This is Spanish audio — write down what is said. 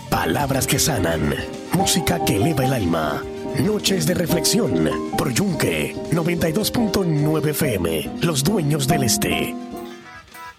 Palabras que sanan, música que eleva el alma. Noches de reflexión por Yunque 92.9 FM, Los Dueños del Este.